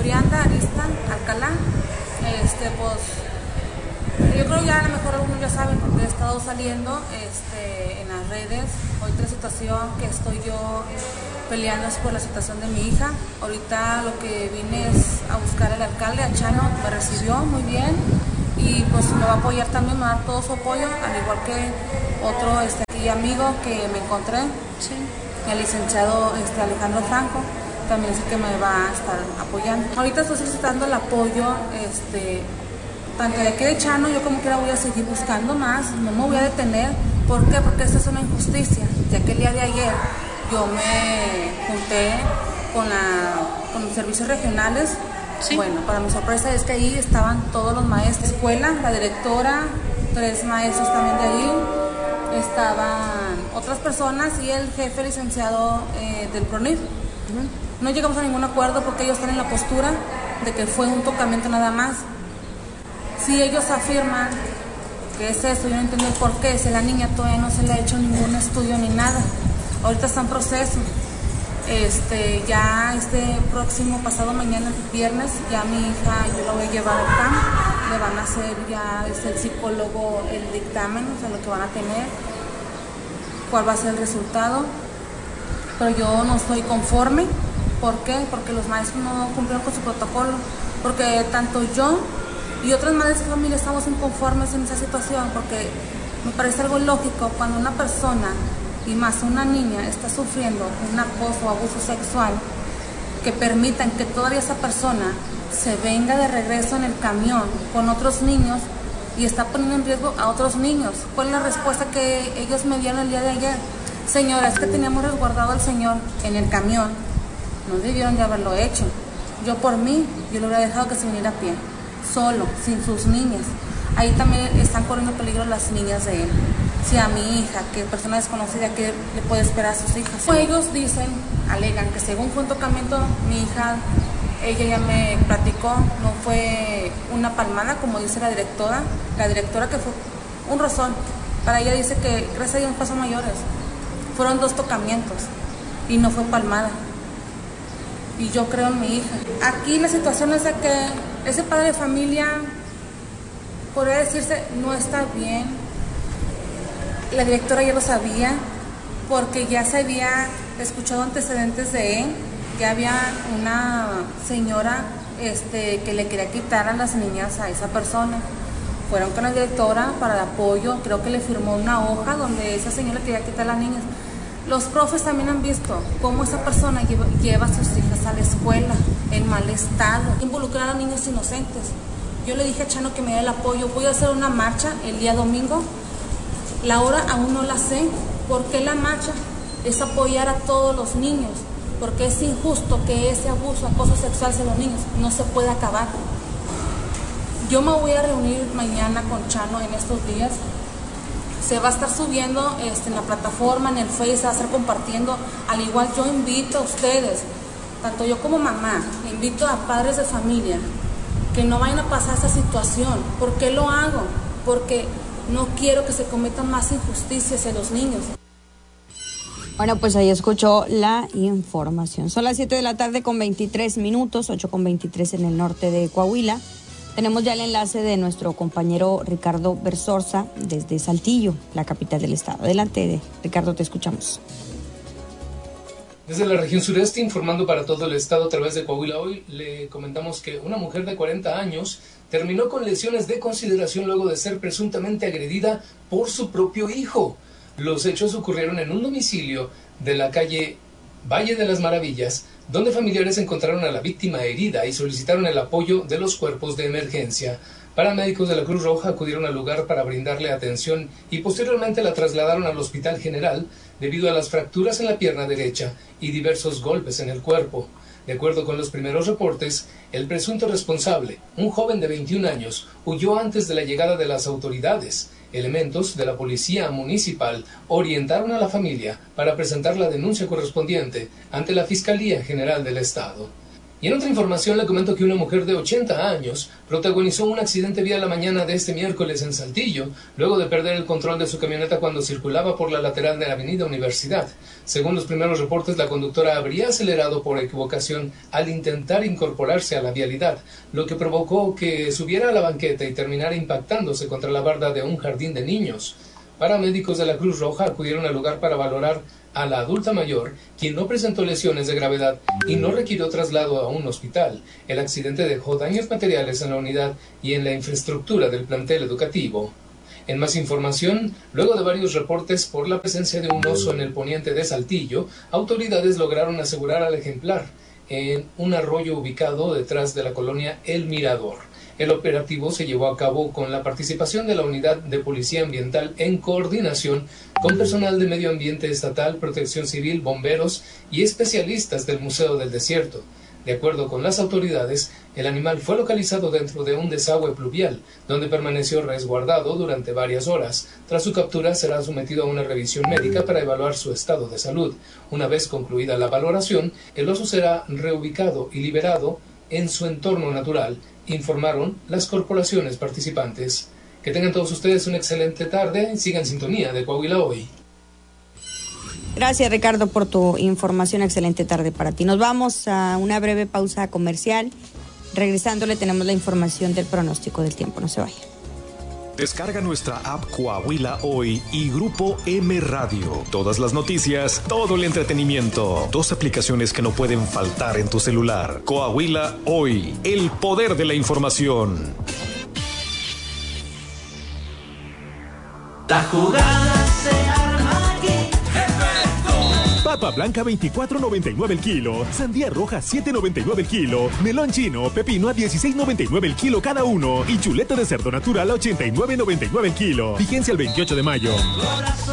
Brianda Arista Alcalá. Pues yo creo ya a lo mejor algunos ya saben porque he estado saliendo en las redes. Otra situación que estoy yo peleando es por la situación de mi hija. Ahorita lo que vine es a buscar al alcalde, a Chano, me recibió muy bien y pues me va a apoyar también, me va a dar todo su apoyo, al igual que otro aquí amigo que me encontré, sí, el licenciado Alejandro Franco, también es el que me va a estar apoyando. Ahorita estoy solicitando el apoyo, tanto de aquí de Chano, yo como quiera voy a seguir buscando más, no me voy a detener. ¿Por qué? Porque esta es una injusticia, ya que el día de ayer yo me junté con los servicios regionales. Sí. Bueno, para mi sorpresa es que ahí estaban todos los maestros de escuela, la directora, 3 maestros también de ahí, estaban otras personas y el jefe licenciado del PRONIF. No llegamos a ningún acuerdo porque ellos están en la postura de que fue un tocamiento nada más. Si ellos afirman que es eso, yo no entiendo el por qué, si la niña todavía no se le ha hecho ningún estudio ni nada. Ahorita está en proceso. Ya próximo pasado mañana, el viernes, ya mi hija yo la voy a llevar al CAM, le van a hacer ya el psicólogo el dictamen, o sea, lo que van a tener, cuál va a ser el resultado, pero yo no estoy conforme. ¿Por qué? Porque los maestros no cumplieron con su protocolo, porque tanto yo y otras madres de familia estamos inconformes en esa situación, porque me parece algo lógico cuando una persona, y más una niña, está sufriendo un acoso o abuso sexual, que permitan que todavía esa persona se venga de regreso en el camión con otros niños y está poniendo en riesgo a otros niños. ¿Cuál es la respuesta que ellos me dieron el día de ayer? Señora, es que teníamos resguardado al señor en el camión, no debieron de haberlo hecho. Yo por mí, yo le hubiera dejado que se viniera a pie, solo, sin sus niñas. Ahí también están corriendo peligro las niñas de él. Si a mi hija, que es persona desconocida, ¿qué le puede esperar a sus hijas? Pues ellos dicen, alegan que según fue un tocamiento, mi hija, ella ya me platicó, no fue una palmada, como dice la directora que fue un rozón. Para ella dice que, gracias a Dios, pasó mayores. Fueron 2 tocamientos y no fue palmada. Y yo creo en mi hija. Aquí la situación es de que ese padre de familia, podría decirse, no está bien. La directora ya lo sabía porque ya se había escuchado antecedentes de él. Ya había una señora que le quería quitar a las niñas a esa persona. Fueron con la directora para el apoyo, creo que le firmó una hoja donde esa señora quería quitar a las niñas. Los profes también han visto cómo esa persona lleva a sus hijas a la escuela en mal estado, involucrar a niños inocentes. Yo le dije a Chano que me dé el apoyo, voy a hacer una marcha el día domingo. La hora aún no la sé. ¿Por qué la marcha? Es apoyar a todos los niños, porque es injusto que ese abuso, acoso sexual hacia los niños no se pueda acabar. Yo me voy a reunir mañana con Chano en estos días. Se va a estar subiendo en la plataforma, en el Face, se va a estar compartiendo. Al igual yo invito a ustedes, tanto yo como mamá, invito a padres de familia que no vayan a pasar esa situación. ¿Por qué lo hago? Porque no quiero que se cometan más injusticias en los niños. Bueno, pues ahí escuchó la información. Son las 7 de la tarde con 23 minutos, 8 con 23 en el norte de Coahuila. Tenemos ya el enlace de nuestro compañero Ricardo Berzorza desde Saltillo, la capital del estado. Adelante, Ricardo, te escuchamos. Desde la región sureste, informando para todo el estado a través de Coahuila Hoy, le comentamos que una mujer de 40 años terminó con lesiones de consideración luego de ser presuntamente agredida por su propio hijo. Los hechos ocurrieron en un domicilio de la calle Valle de las Maravillas, donde familiares encontraron a la víctima herida y solicitaron el apoyo de los cuerpos de emergencia. Paramédicos de la Cruz Roja acudieron al lugar para brindarle atención y posteriormente la trasladaron al Hospital General debido a las fracturas en la pierna derecha y diversos golpes en el cuerpo. De acuerdo con los primeros reportes, el presunto responsable, un joven de 21 años, huyó antes de la llegada de las autoridades. Elementos de la policía municipal orientaron a la familia para presentar la denuncia correspondiente ante la Fiscalía General del Estado. Y en otra información le comento que una mujer de 80 años protagonizó un accidente vial la mañana de este miércoles en Saltillo, luego de perder el control de su camioneta cuando circulaba por la lateral de la avenida Universidad. Según los primeros reportes, la conductora habría acelerado por equivocación al intentar incorporarse a la vialidad, lo que provocó que subiera a la banqueta y terminara impactándose contra la barda de un jardín de niños. Paramédicos de la Cruz Roja acudieron al lugar para valorar a la adulta mayor, quien no presentó lesiones de gravedad y no requirió traslado a un hospital. El accidente dejó daños materiales en la unidad y en la infraestructura del plantel educativo. En más información, luego de varios reportes por la presencia de un oso en el poniente de Saltillo, autoridades lograron asegurar al ejemplar en un arroyo ubicado detrás de la colonia El Mirador. El operativo se llevó a cabo con la participación de la Unidad de Policía Ambiental en coordinación con personal de Medio Ambiente Estatal, Protección Civil, bomberos y especialistas del Museo del Desierto. De acuerdo con las autoridades, el animal fue localizado dentro de un desagüe pluvial, donde permaneció resguardado durante varias horas. Tras su captura, será sometido a una revisión médica para evaluar su estado de salud. Una vez concluida la valoración, el oso será reubicado y liberado en su entorno natural, informaron las corporaciones participantes. Que tengan todos ustedes una excelente tarde y sigan en sintonía de Coahuila Hoy. Gracias, Ricardo, por tu información. Excelente tarde para ti. Nos vamos a una breve pausa comercial. Regresando le tenemos la información del pronóstico del tiempo. No se vaya. Descarga nuestra app Coahuila Hoy y Grupo M Radio. Todas las noticias, todo el entretenimiento. 2 aplicaciones que no pueden faltar en tu celular. Coahuila Hoy, el poder de la información. La jugada se arma aquí. Papa blanca 24.99 el kilo, sandía roja 7.99 el kilo, melón chino, pepino a 16.99 el kilo cada uno y chuleta de cerdo natural a 89.99 el kilo. Vigencia el 28 de mayo. Corazón.